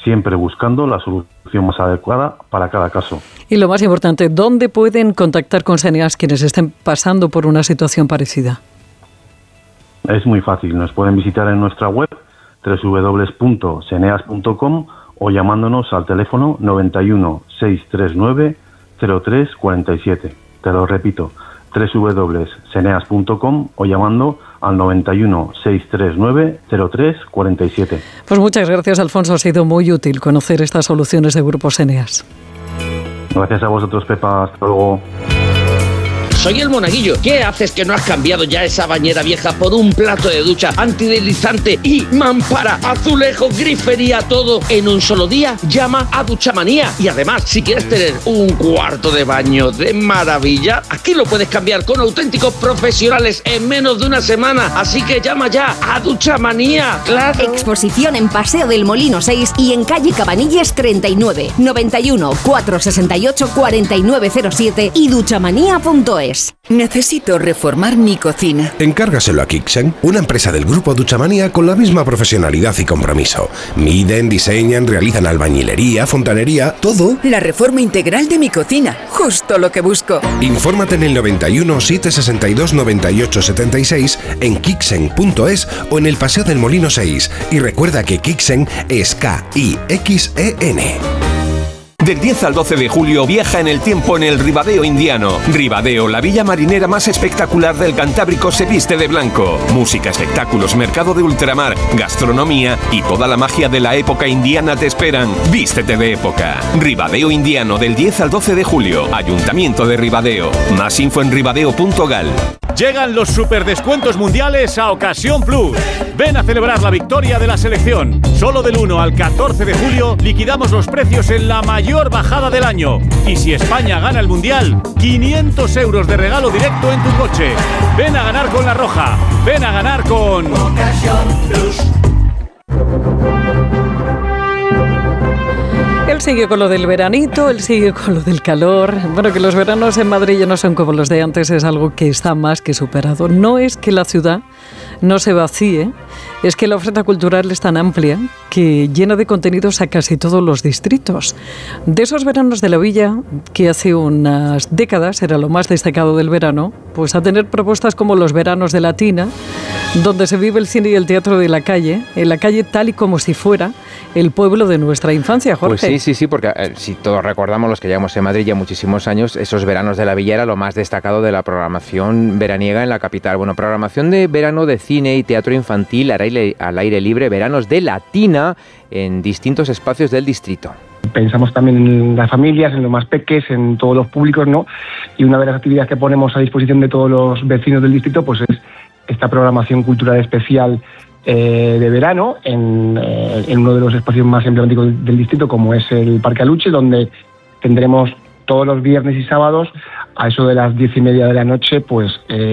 siempre buscando la solución más adecuada para cada caso. Y lo más importante, ¿dónde pueden contactar con Seneas quienes estén pasando por una situación parecida? Es muy fácil, nos pueden visitar en nuestra web www.seneas.com o llamándonos al teléfono 91 639 0347. Te lo repito, www.seneas.com o llamando al 91 639 0347. Pues muchas gracias, Alfonso. Ha sido muy útil conocer estas soluciones de Grupo Seneas. Gracias a vosotros, Pepa. Hasta luego. Soy el Monaguillo. ¿Qué haces que no has cambiado ya esa bañera vieja por un plato de ducha antideslizante y mampara, azulejo, grifería, todo en un solo día? Llama a Duchamanía. Y además, si quieres tener un cuarto de baño de maravilla, aquí lo puedes cambiar con auténticos profesionales en menos de una semana. Así que llama ya a Duchamanía. ¡Claro! Exposición en Paseo del Molino 6 y en calle Cabanilles 39, 91 468 4907 y duchamanía.es. Necesito reformar mi cocina. Encárgaselo a Kixen, una empresa del grupo Duchamanía con la misma profesionalidad y compromiso. Miden, diseñan, realizan albañilería, fontanería, todo. La reforma integral de mi cocina, justo lo que busco. Infórmate en el 91 762 98 76 en kixen.es o en el Paseo del Molino 6. Y recuerda que Kixen es K-I-X-E-N. Del 10 al 12 de julio viaja en el tiempo en el Ribadeo indiano. Ribadeo, la villa marinera más espectacular del Cantábrico, se viste de blanco. Música, espectáculos, mercado de ultramar, gastronomía y toda la magia de la época indiana te esperan. Vístete de época. Ribadeo indiano, del 10 al 12 de julio. Ayuntamiento de Ribadeo. Más info en ribadeo.gal. Llegan los superdescuentos mundiales a Ocasión Plus. Ven a celebrar la victoria de la selección. Solo del 1 al 14 de julio liquidamos los precios en la mayor bajada del año. Y si España gana el Mundial, 500 euros de regalo directo en tu coche. Ven a ganar con La Roja. Ven a ganar con Ocasión Plus. Él sigue con lo del veranito, él sigue con lo del calor. Bueno, que los veranos en Madrid ya no son como los de antes, es algo que está más que superado. No es que la ciudad no se vacíe, es que la oferta cultural es tan amplia que llena de contenidos a casi todos los distritos. De esos veranos de la villa, que hace unas décadas era lo más destacado del verano, pues a tener propuestas como los veranos de Latina, donde se vive el cine y el teatro de la calle, en la calle tal y como si fuera el pueblo de nuestra infancia, Jorge. Pues sí, porque si todos recordamos, los que llevamos en Madrid ya muchísimos años, esos veranos de la villa era lo más destacado de la programación veraniega en la capital. Bueno, programación de verano de cine y teatro infantil al aire libre, veranos de Latina en distintos espacios del distrito. Pensamos también en las familias, en los más peques, en todos los públicos, ¿no? Y una de las actividades que ponemos a disposición de todos los vecinos del distrito, pues es esta programación cultural especial de verano en uno de los espacios más emblemáticos del distrito, como es el Parque Aluche, donde tendremos todos los viernes y sábados a eso de las 10:30 de la noche, pues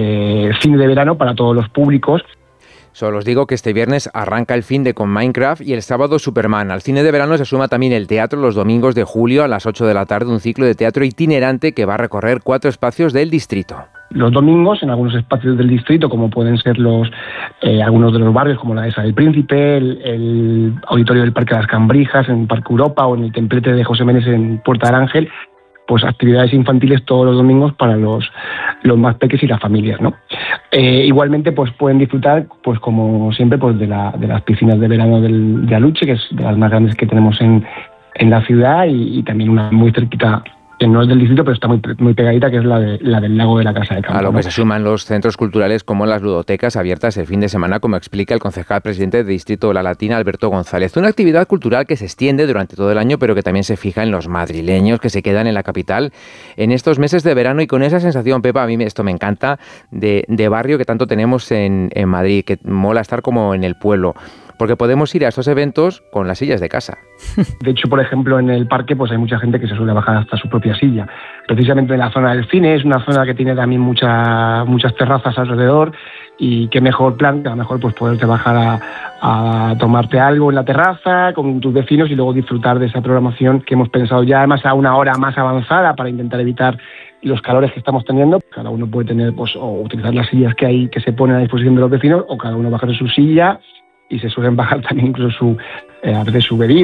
cine de verano para todos los públicos. Solo os digo que este viernes arranca el fin de con Minecraft y el sábado Superman. Al cine de verano se suma también el teatro los domingos de julio a las 8 de la tarde, un ciclo de teatro itinerante que va a recorrer 4 espacios del distrito. Los domingos, en algunos espacios del distrito, como pueden ser algunos de los barrios, como la Dehesa del Príncipe, el auditorio del Parque de las Cambrijas, en Parque Europa o en el templete de José Menes en Puerta del Ángel, pues actividades infantiles todos los domingos para los más pequeños y las familias, ¿no? Igualmente, pues pueden disfrutar, pues como siempre, pues de las piscinas de verano de Aluche, que es de las más grandes que tenemos en la ciudad, y también una muy cerquita, que no es del distrito, pero está muy pegadita, que es la del lago de la Casa de Campo. A lo ¿no? que se suman los centros culturales como las ludotecas abiertas el fin de semana, como explica el concejal presidente del Distrito de la Latina, Alberto González. Una actividad cultural que se extiende durante todo el año, pero que también se fija en los madrileños que se quedan en la capital en estos meses de verano, y con esa sensación, Pepa, a mí esto me encanta, de barrio que tanto tenemos en Madrid, que mola estar como en el pueblo, porque podemos ir a estos eventos con las sillas de casa. De hecho, por ejemplo, en el parque pues hay mucha gente que se suele bajar hasta su propia silla. Precisamente en la zona del cine, es una zona que tiene también muchas terrazas alrededor, y qué mejor plan que a lo mejor pues poderte bajar a tomarte algo en la terraza con tus vecinos y luego disfrutar de esa programación que hemos pensado ya además a una hora más avanzada para intentar evitar los calores que estamos teniendo. Cada uno puede tener pues o utilizar las sillas que hay que se ponen a disposición de los vecinos, o cada uno bajar de su silla, y se suelen bajar también incluso a veces su bebida